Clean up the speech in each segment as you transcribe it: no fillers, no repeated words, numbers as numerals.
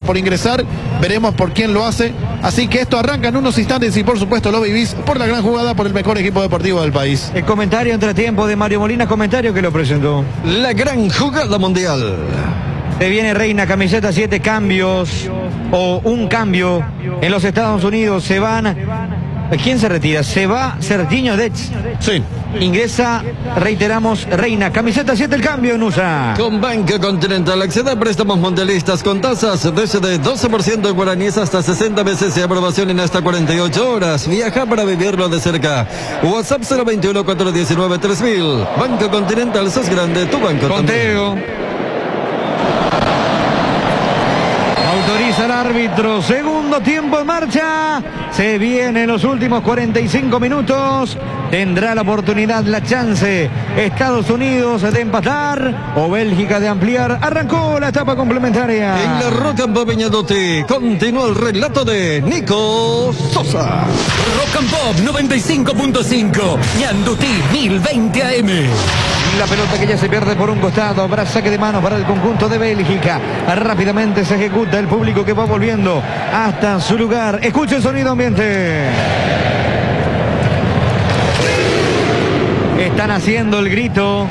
por ingresar, veremos por quién lo hace. Así que esto arranca en unos instantes y por supuesto lo vivís por la gran jugada, por el mejor equipo deportivo del país. El comentario entre tiempo de Mario Molina, comentario que lo presentó. La gran jugada mundial. Se viene Reina, camiseta 7, cambios o un cambio en los Estados Unidos. Se van. ¿Quién se retira? Se va Serginho Dest. Sí. Ingresa, reiteramos, Reina, camiseta 7, el cambio en USA. Con Banco Continental accede a préstamos mundialistas con tasas desde 12% en guaraníes hasta 60 meses de aprobación en hasta 48 horas. Viaja para vivirlo de cerca. WhatsApp 021 419 3000. Banco Continental, sos grande, tu banco Conteo. también. Autoriza el árbitro, segundo tiempo en marcha. Se vienen los últimos 45 minutos. Tendrá la oportunidad, la chance, Estados Unidos de empatar o Bélgica de ampliar. Arrancó la etapa complementaria. En la Rock and Pop Ñanduti continúa el relato de Nico Sosa. Rock and Pop 95.5, Ñanduti 1020 AM. La pelota que ya se pierde por un costado. Habrá saque de mano para el conjunto de Bélgica. Rápidamente se ejecuta el público que va volviendo hasta su lugar. Escuche el sonido ambiente. Están haciendo el grito.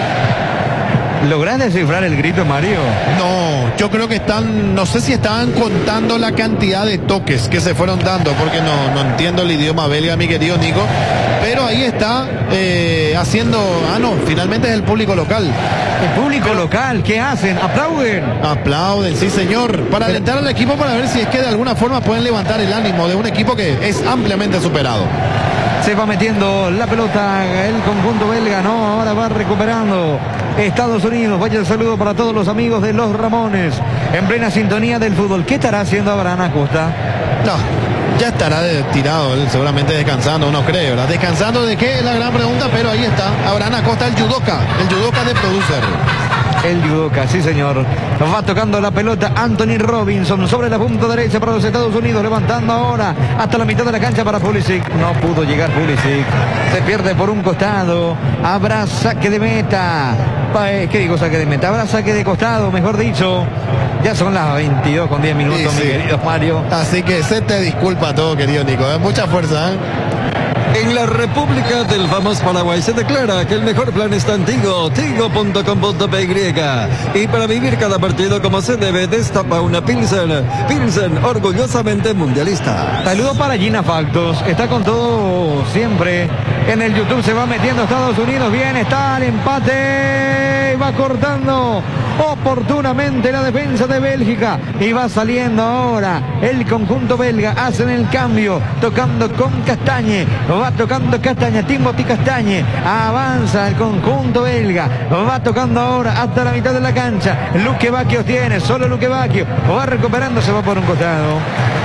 ¿Lográs descifrar el grito, Mario? No, yo creo que están, no sé si estaban contando la cantidad de toques que se fueron dando, porque no entiendo el idioma belga, mi querido Nico, pero ahí está haciendo, finalmente es el público local. El público local, ¿qué hacen? ¿Aplauden? Aplauden, sí señor, para alentar al equipo, para ver si es que de alguna forma pueden levantar el ánimo de un equipo que es ampliamente superado. Se va metiendo la pelota el conjunto belga, no, ahora va recuperando Estados Unidos. Vaya el saludo para todos los amigos de los Ramones, en plena sintonía del fútbol. ¿Qué estará haciendo Abraham Acosta? No, ya estará tirado, él seguramente descansando, no creo, ¿verdad? ¿Descansando de qué? Es la gran pregunta, pero ahí está, Abraham Acosta, el judoka de Producer. El judoka, sí señor. Va tocando la pelota Anthony Robinson sobre la punta derecha para los Estados Unidos, levantando ahora hasta la mitad de la cancha para Pulisic. No pudo llegar Pulisic. Se pierde por un costado. Habrá saque de meta. ¿Qué digo saque de meta? Habrá saque de costado, mejor dicho. Ya son las 22 con 10 minutos, sí, mi querido Mario. Así que se te disculpa todo, querido Nico. Mucha fuerza, ¿eh? En la República del famoso Paraguay se declara que el mejor plan está en Tigo, tigo.com.py. Y para vivir cada partido como se debe, destapa una Pilsen. Pilsen, orgullosamente mundialista. Saludos para Gina Factos, está con todo siempre. En el YouTube se va metiendo Estados Unidos, bien, está el empate. Va cortando oportunamente la defensa de Bélgica y va saliendo ahora el conjunto belga. Hacen el cambio, tocando con Castañe. Va tocando Castañe, Timothy Castañe. Avanza el conjunto belga. Va tocando ahora hasta la mitad de la cancha. Luque Bacchio tiene, solo Luque Bacchio. Va recuperando, se va por un costado.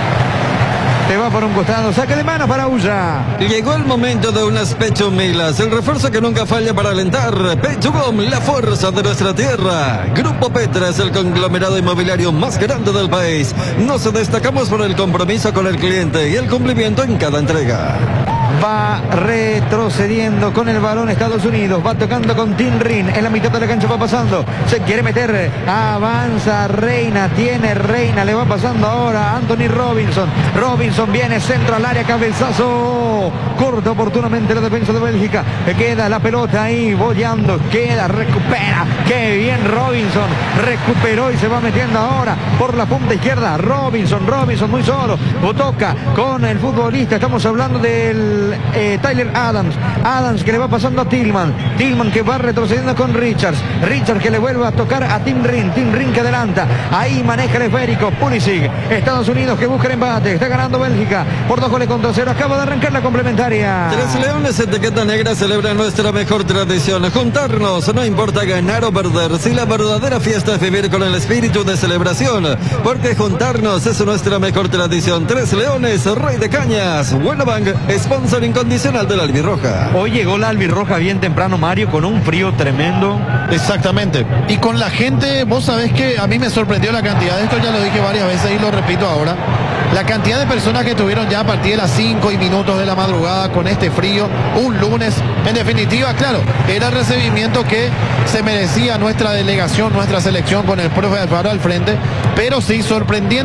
Se va por un costado, saque de mano para Ulla. Llegó el momento de unas Pechumilas, el refuerzo que nunca falla para alentar. Pechugom, la fuerza de nuestra tierra. Grupo Petra es el conglomerado inmobiliario más grande del país. Nos destacamos por el compromiso con el cliente y el cumplimiento en cada entrega. Va retrocediendo con el balón Estados Unidos. Va tocando con Tim Rin. En la mitad de la cancha va pasando. Se quiere meter. Avanza Reina. Tiene Reina. Le va pasando ahora a Anthony Robinson. Robinson viene centro al área. Cabezazo. Corta oportunamente la defensa de Bélgica. Queda la pelota ahí. Bollando. Queda. Recupera. Qué bien Robinson. Recuperó y se va metiendo ahora por la punta izquierda. Robinson muy solo. O toca con el futbolista. Estamos hablando del Tyler Adams que le va pasando a Tillman que va retrocediendo con Richards que le vuelve a tocar a Tim Rin que adelanta, ahí maneja el esférico Pulisic. Estados Unidos que busca el empate, está ganando Bélgica por 2-0, acaba de arrancar la complementaria. Tres Leones etiqueta negra celebra nuestra mejor tradición, juntarnos, no importa ganar o perder, si la verdadera fiesta es vivir con el espíritu de celebración, porque juntarnos es nuestra mejor tradición. Tres Leones, Rey de Cañas, Buenabank, sponsor incondicional de la albirroja. Hoy llegó la albirroja bien temprano, Mario, con un frío tremendo. Exactamente. Y con la gente, vos sabés que a mí me sorprendió la cantidad, esto ya lo dije varias veces y lo repito ahora, la cantidad de personas que estuvieron ya a partir de las 5 minutos de la madrugada con este frío, un lunes. En definitiva, claro, era el recibimiento que se merecía nuestra delegación, nuestra selección con el profe Alfaro al frente, pero sí sorprendiendo.